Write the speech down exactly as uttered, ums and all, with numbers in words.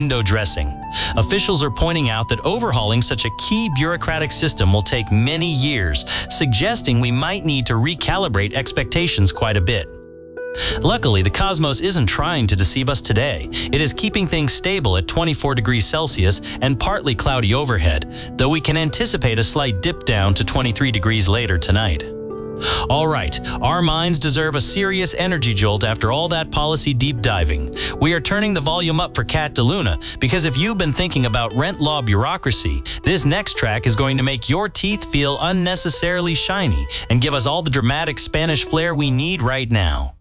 window dressing. Officials are pointing out that overhauling such a key bureaucratic system will take many years, suggesting we might need to recalibrate expectations quite a bit. Luckily, the cosmos isn't trying to deceive us today. It is keeping things stable at twenty-four degrees Celsius and partly cloudy overhead, though we can anticipate a slight dip down to twenty-three degrees later tonight. All right, our minds deserve a serious energy jolt after all that policy deep diving. We are turning the volume up for Cat DeLuna, because if you've been thinking about rent law bureaucracy, this next track is going to make your teeth feel unnecessarily shiny and give us all the dramatic Spanish flair we need right now.